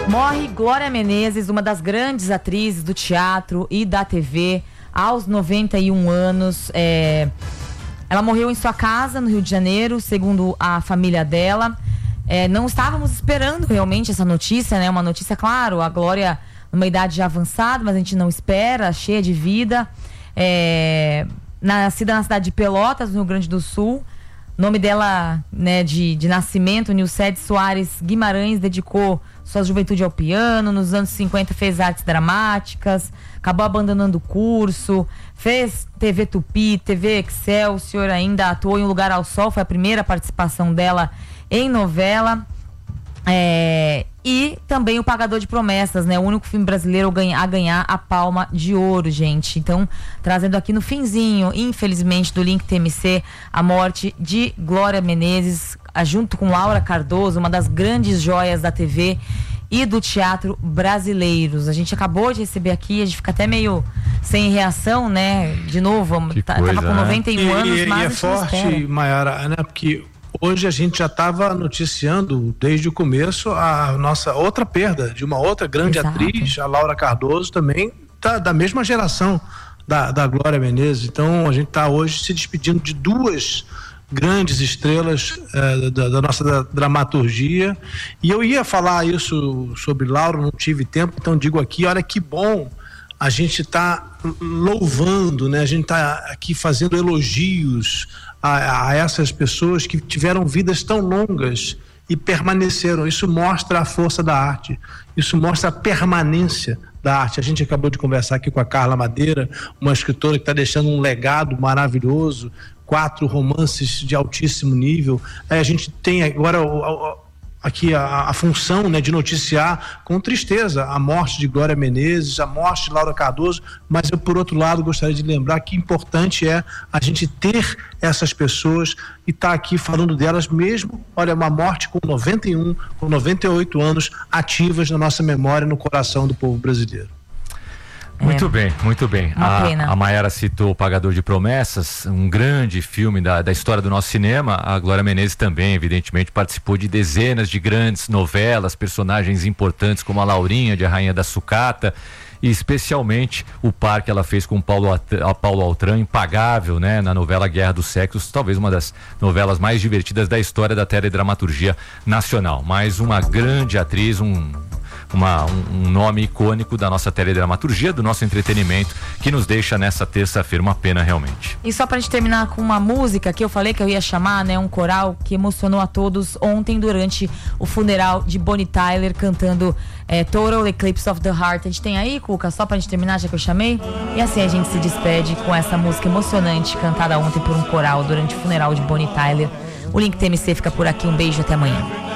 Morre Glória Menezes, uma das grandes atrizes do teatro e da TV, aos 91 anos. Ela morreu em sua casa, no Rio de Janeiro, segundo a família dela. Não estávamos esperando realmente essa notícia, né? Uma notícia, claro, a Glória numa idade já avançada, mas a gente não espera, cheia de vida. Nascida na cidade de Pelotas, no Rio Grande do Sul. Nome dela, né, de nascimento, Nilcede Soares Guimarães, dedicou sua juventude ao piano. Nos anos 50 fez artes dramáticas, acabou abandonando o curso, fez TV Tupi, TV Excelsior, ainda atuou em Um Lugar ao Sol, foi a primeira participação dela em novela. E também O Pagador de Promessas, né? O único filme brasileiro a ganhar a Palma de Ouro, gente. Então, trazendo aqui no finzinho, infelizmente, do Link TMC, a morte de Glória Menezes, junto com Laura Cardoso, uma das grandes joias da TV e do teatro brasileiros. A gente acabou de receber aqui, a gente fica até meio sem reação, né? De novo, tava com 91 anos, mas é forte, Maiara, né? Porque hoje a gente já estava noticiando desde o começo a nossa outra perda de uma outra grande atriz, a Laura Cardoso, também da mesma geração da Glória Menezes. Então a gente está hoje se despedindo de duas grandes estrelas da nossa dramaturgia. E eu ia falar isso sobre Laura, não tive tempo, então digo aqui, olha que bom a gente está louvando, né? A gente está aqui fazendo elogios a essas pessoas que tiveram vidas tão longas e permaneceram. Isso mostra a força da arte, isso mostra a permanência da arte. A gente acabou de conversar aqui com a Carla Madeira, uma escritora que está deixando um legado maravilhoso, 4 romances de altíssimo nível. A gente tem agora aqui a função, né, de noticiar com tristeza a morte de Glória Menezes, a morte de Laura Cardoso, mas eu, por outro lado, gostaria de lembrar que importante é a gente ter essas pessoas e estar aqui falando delas mesmo, olha, uma morte com 91, com 98 anos, ativas na nossa memória e no coração do povo brasileiro. Muito bem, muito bem. A Maiara citou O Pagador de Promessas, um grande filme da história do nosso cinema. A Glória Menezes também, evidentemente, participou de dezenas de grandes novelas, personagens importantes como a Laurinha, de A Rainha da Sucata, e especialmente o par que ela fez com o Paulo Altran, impagável, né, na novela Guerra dos Sexos, talvez uma das novelas mais divertidas da história da teledramaturgia nacional. Mais uma grande atriz, um nome icônico da nossa teledramaturgia, do nosso entretenimento, que nos deixa nessa terça-feira, uma pena realmente. E só pra gente terminar com uma música que eu falei que eu ia chamar, né, um coral que emocionou a todos ontem durante o funeral de Bonnie Tyler, cantando Total Eclipse of the Heart. A gente tem aí, Cuca, só pra gente terminar, já que eu chamei? E assim a gente se despede com essa música emocionante, cantada ontem por um coral durante o funeral de Bonnie Tyler. O Link TMC fica por aqui, um beijo, até amanhã.